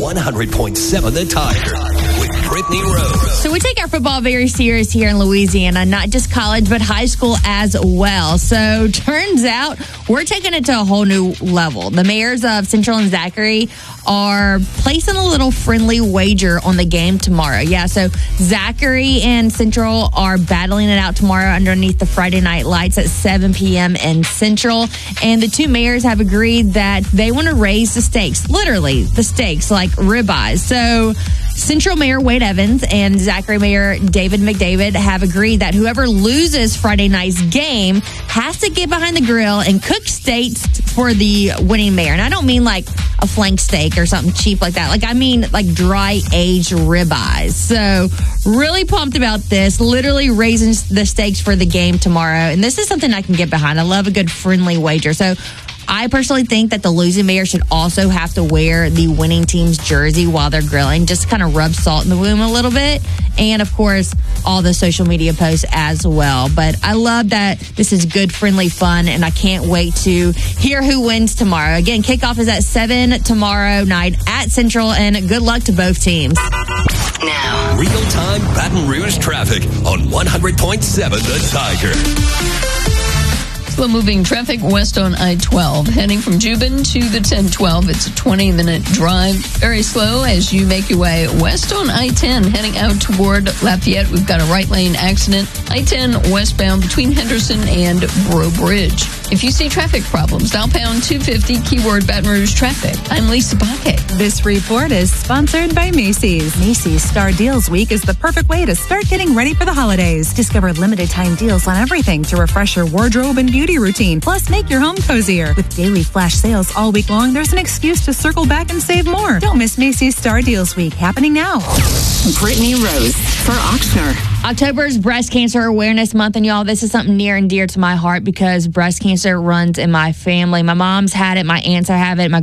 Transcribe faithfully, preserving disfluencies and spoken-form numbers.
one hundred point seven The Tiger with Brittany Rose. So we take our football very serious here in Louisiana, not just college, but high school as well. So turns out we're taking it to a whole new level. The mayors of Central and Zachary are placing a little friendly wager on the game tomorrow. Yeah, so Zachary and Central are battling it out tomorrow underneath the Friday night lights at seven p.m. in Central. And the two mayors have agreed that they want to raise the stakes, literally the stakes, like ribeyes. So Central Mayor Wade Evans and Zachary Mayor David McDavid have agreed that whoever loses Friday night's game has to get behind the grill and cook steaks for the winning mayor. And I don't mean like a flank steak or something cheap like that. Like, I mean like dry aged ribeyes. So really pumped about this, literally raising the stakes for the game tomorrow. And this is something I can get behind. I love a good friendly wager. So I personally think that the losing mayor should also have to wear the winning team's jersey while they're grilling, just to kind of rub salt in the wound a little bit. And, of course, all the social media posts as well. But I love that this is good, friendly fun, and I can't wait to hear who wins tomorrow. Again, kickoff is at seven tomorrow night at Central, and good luck to both teams. Now, real-time Baton Rouge traffic on one hundred point seven The Tiger. Slow-moving traffic west on I twelve. Heading from Juban to the ten twelve. It's a twenty-minute drive. Very slow as you make your way west on I ten. Heading out toward Lafayette, we've got a right lane accident. I ten westbound between Henderson and Breaux Bridge. If you see traffic problems, dial pound two fifty, keyword Baton Rouge traffic. I'm Lisa Baque. This report is sponsored by Macy's. Macy's Star Deals Week is the perfect way to start getting ready for the holidays. Discover limited time deals on everything to refresh your wardrobe and beauty routine. Plus, make your home cozier. With daily flash sales all week long, there's an excuse to circle back and save more. Don't miss Macy's Star Deals Week, happening now. Brittany Rose for Ochsner. October is Breast Cancer Awareness Month, and y'all, this is something near and dear to my heart because breast cancer runs in my family. My mom's had it, my aunts have it, my